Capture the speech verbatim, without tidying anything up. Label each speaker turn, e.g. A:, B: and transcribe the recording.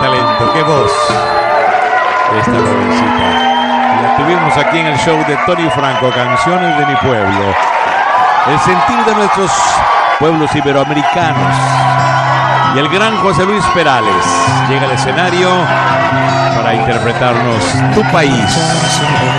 A: talento, qué voz. Esta jovencita. La tuvimos aquí en el show de Tony Franco, Canciones de mi pueblo. El sentir de nuestros pueblos iberoamericanos. Y el gran José Luis Perales llega al escenario para interpretarnos Tu País.